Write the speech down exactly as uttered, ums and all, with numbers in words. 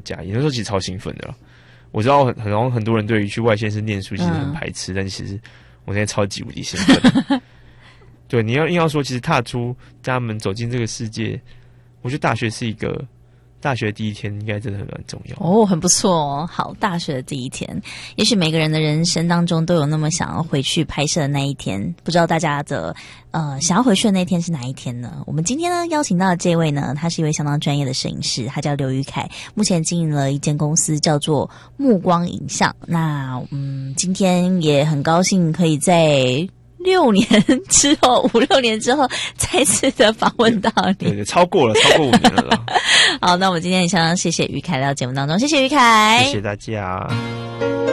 加一，那时候其实超兴奋的了。我知道很很很多人对于去外县市念书其实很排斥，嗯、但其实我现在超级无敌兴奋。对，你要硬要说，其实踏出家门走进这个世界，我觉得大学是一个。大学第一天应该真的很蛮重要哦，很不错哦。好，大学的第一天，也许每个人的人生当中都有那么想要回去拍摄的那一天，不知道大家的呃想要回去的那一天是哪一天呢？我们今天呢邀请到的这位呢，他是一位相当专业的摄影师，他叫刘宇凯，目前经营了一间公司叫做目光影像。那嗯，今天也很高兴可以在六年之后，五六年之后，再次的访问到你， 对对，超过了，超过五年了啦。 好，那我们今天也相当谢谢宇凯来到节目当中，谢谢宇凯， 谢谢大家。